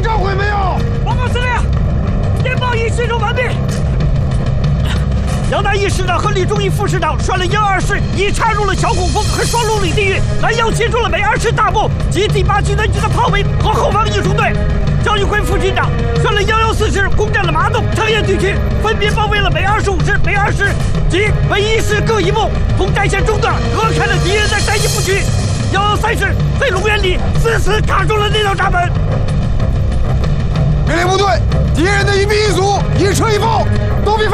击召回没有？ 报告司令，电报已接收完毕。杨大一师长和李忠义副师长率领1、2师已插入了小拱峰和双龙岭地域，拦腰截住了美2师大部及第8集团军的炮兵和后方义勇队。赵玉辉副军长率领114师攻占了麻洞、长叶地区，分别包围了美25师、美2师及美1师各一部，同战线中段隔开了敌人的战役布局。113师在龙源里死死卡住了那道闸门。 命令部队，敌人的一兵一卒，一车一炮，都别放。